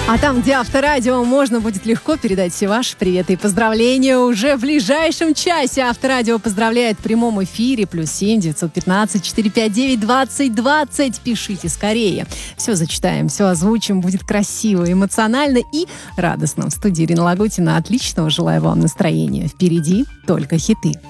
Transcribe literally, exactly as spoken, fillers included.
А там, где Авторадио, можно будет легко передать все ваши приветы и поздравления уже в ближайшем часе. Авторадио поздравляет в прямом эфире. Плюс семь девятьсот пятнадцать четыреста пятьдесят девять двадцать двадцать. Пишите скорее. Все зачитаем, все озвучим. Будет красиво, эмоционально и радостно. В студии Ирина Лагутина. Отличного желаю вам настроения. Впереди только хиты.